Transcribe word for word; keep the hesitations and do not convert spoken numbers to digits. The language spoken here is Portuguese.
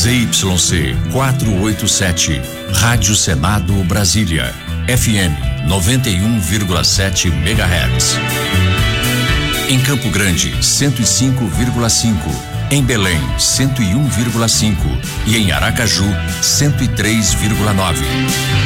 Z Y C quatrocentos e oitenta e sete, Rádio Senado Brasília, F M noventa e um vírgula sete megahertz. Em Campo Grande, cento e cinco vírgula cinco. Em Belém, cento e um vírgula cinco. E em Aracaju, cento e três vírgula nove.